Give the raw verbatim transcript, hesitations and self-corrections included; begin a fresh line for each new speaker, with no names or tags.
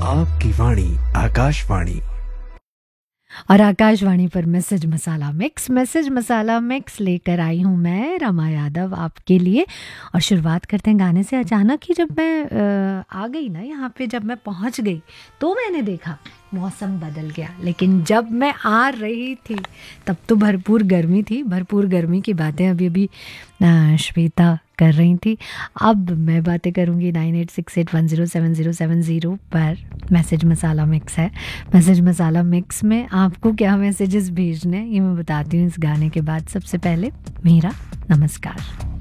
आपकी वाणी आकाशवाणी।
और आकाशवाणी पर मैसेज मसाला मिक्स मैसेज मसाला मिक्स लेकर आई हूँ मैं रमा यादव आपके लिए। और शुरुआत करते हैं गाने से। अचानक ही जब मैं आ, आ गई ना यहाँ पे, जब मैं पहुँच गई तो मैंने देखा मौसम बदल गया, लेकिन जब मैं आ रही थी तब तो भरपूर गर्मी थी। भरपूर गर्मी की बातें अभी अभी श्वेता कर रही थी। अब मैं बातें करूँगी nine eight six eight one zero seven zero seven zero पर। मैसेज मसाला मिक्स है। मैसेज मसाला मिक्स में आपको क्या मैसेजेस भेजने ये मैं बताती हूँ इस गाने के बाद। सबसे पहले मेरा नमस्कार।